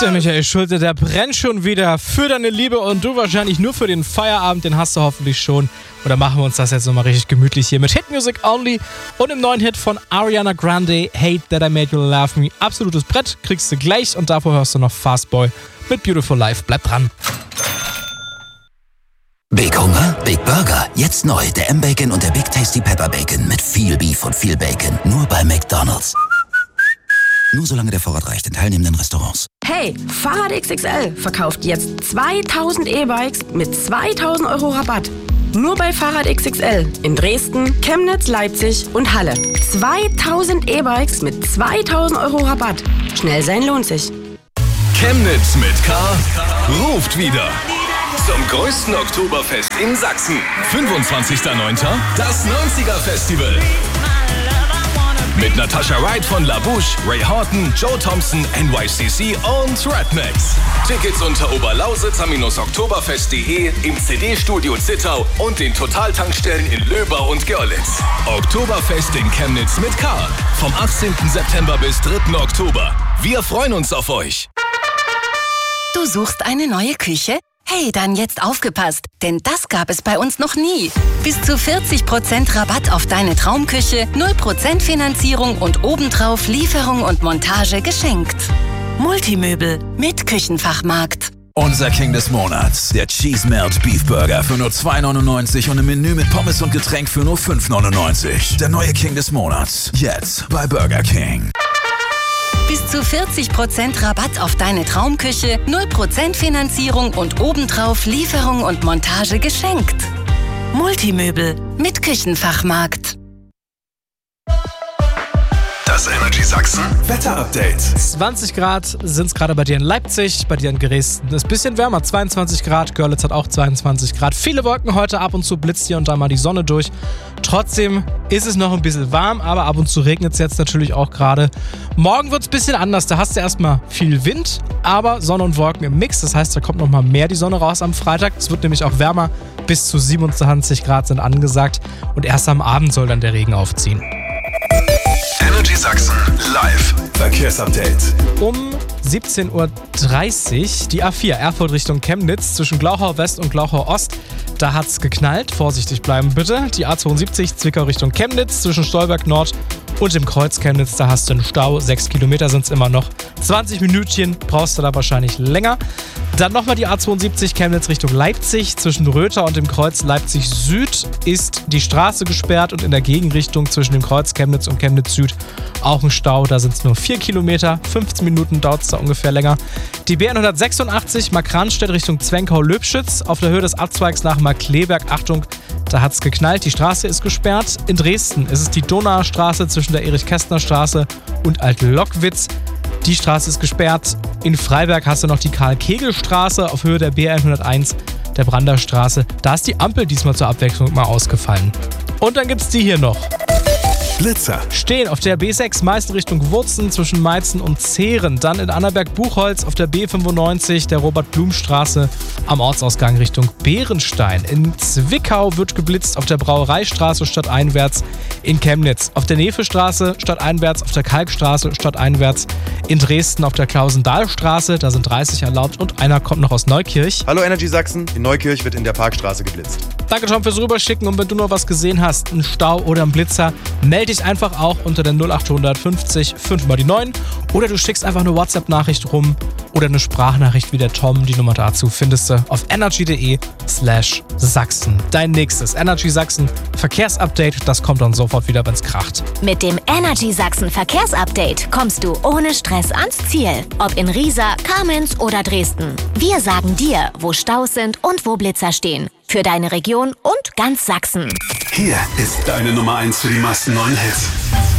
Der Michael Schulte, der brennt schon wieder für deine Liebe und du wahrscheinlich nur für den Feierabend, den hast du hoffentlich schon. Oder machen wir uns das jetzt nochmal richtig gemütlich hier mit Hit Music Only und im neuen Hit von Ariana Grande, Hate That I Made You Love Me. Absolutes Brett, kriegst du gleich und davor hörst du noch Fast Boy mit Beautiful Life. Bleib dran. Big Hunger, Big Burger. Jetzt neu, der M-Bacon und der Big Tasty Pepper Bacon mit viel Beef und viel Bacon. Nur bei McDonald's. Nur solange der Vorrat reicht in teilnehmenden Restaurants. Hey, Fahrrad XXL verkauft jetzt 2000 E-Bikes mit 2000 € Rabatt. Nur bei Fahrrad XXL in Dresden, Chemnitz, Leipzig und Halle. 2000 E-Bikes mit 2000 € Rabatt. Schnell sein lohnt sich. Chemnitz mit K ruft wieder. Zum größten Oktoberfest in Sachsen. 25.09. das 90er-Festival. Mit Natasha Wright von La Bouche, Ray Horton, Joe Thompson, NYCC und Redmax. Tickets unter oberlausitzer-oktoberfest.de, im CD-Studio Zittau und den Totaltankstellen in Löbau und Görlitz. Oktoberfest in Chemnitz mit K. Vom 18. September bis 3. Oktober. Wir freuen uns auf euch. Du suchst eine neue Küche? Hey, dann jetzt aufgepasst, denn das gab es bei uns noch nie. Bis zu 40% Rabatt auf deine Traumküche, 0% Finanzierung und obendrauf Lieferung und Montage geschenkt. Multimöbel mit Küchenfachmarkt. Unser King des Monats, der Cheese Melt Beef Burger für nur 2,99 und ein Menü mit Pommes und Getränk für nur 5,99. Der neue King des Monats, jetzt bei Burger King. Bis zu 40% Rabatt auf deine Traumküche, 0% Finanzierung und obendrauf Lieferung und Montage geschenkt. Multimöbel mit Küchenfachmarkt. Das Energy Sachsen Wetter-Update. 20 Grad sind es gerade bei dir in Leipzig, bei dir in Dresden. Ist ein bisschen wärmer, 22 Grad. Görlitz hat auch 22 Grad. Viele Wolken heute, ab und zu blitzt hier und da mal die Sonne durch. Trotzdem ist es noch ein bisschen warm, aber ab und zu regnet es jetzt natürlich auch gerade. Morgen wird es ein bisschen anders. Da hast du erstmal viel Wind, aber Sonne und Wolken im Mix. Das heißt, da kommt nochmal mehr die Sonne raus am Freitag. Es wird nämlich auch wärmer. Bis zu 27 Grad sind angesagt. Und erst am Abend soll dann der Regen aufziehen. Energy Sachsen live Verkehrsupdate. Um 17.30 Uhr die A4 Erfurt Richtung Chemnitz zwischen Glauchau West und Glauchau Ost. Da hat's geknallt. Vorsichtig bleiben bitte. Die A72 Zwickau Richtung Chemnitz zwischen Stolberg Nord und dem Kreuz Chemnitz. Da hast du einen Stau. 6 Kilometer sind es immer noch. 20 Minütchen brauchst du da wahrscheinlich länger. Dann nochmal die A72 Chemnitz Richtung Leipzig. Zwischen Röther und dem Kreuz Leipzig Süd ist die Straße gesperrt und in der Gegenrichtung zwischen dem Kreuz Chemnitz und Chemnitz Süd auch ein Stau. Da sind es nur 4 Kilometer. 15 Minuten dauert es da ungefähr länger. Die B186 Markranstädt Richtung Zwenkau-Löbschütz auf der Höhe des Abzweigs nach Markkleeberg. Achtung, da hat es geknallt. Die Straße ist gesperrt. In Dresden ist es die Donauer Straße zwischen der Erich-Kästner-Straße und Alt-Lockwitz. Die Straße ist gesperrt. In Freiberg hast du noch die Karl-Kegel-Straße auf Höhe der B101, der Branderstraße. Da ist die Ampel diesmal zur Abwechslung mal ausgefallen. Und dann gibt's die hier noch. Blitzer. Stehen auf der B6 meist Richtung Wurzen zwischen Meitzen und Zehren. Dann in Annaberg-Buchholz auf der B95 der Robert-Blum-Straße am Ortsausgang Richtung Bärenstein. In Zwickau wird geblitzt auf der Brauereistraße stadteinwärts. In Chemnitz auf der Nefe-Straße stadteinwärts, auf der Kalkstraße stadteinwärts. In Dresden auf der Klausendahlstraße, da sind 30 erlaubt und einer kommt noch aus Neukirch. Hallo Energy Sachsen, in Neukirch wird in der Parkstraße geblitzt. Danke Tom fürs Rüberschicken und wenn du noch was gesehen hast, einen Stau oder einen Blitzer, melde dich einfach auch unter der 0800 50 5 mal die 9 oder du schickst einfach eine WhatsApp-Nachricht rum oder eine Sprachnachricht wie der Tom. Die Nummer dazu findest du auf energy.de/Sachsen. Dein nächstes Energy Sachsen Verkehrsupdate, das kommt dann sofort wieder, wenn's kracht. Mit dem Energy Sachsen Verkehrsupdate kommst du ohne Stress ans Ziel. Ob in Riesa, Kamenz oder Dresden. Wir sagen dir, wo Staus sind und wo Blitzer stehen. Für deine Region und ganz Sachsen. Hier ist deine Nummer 1 für die meisten neuen Hits.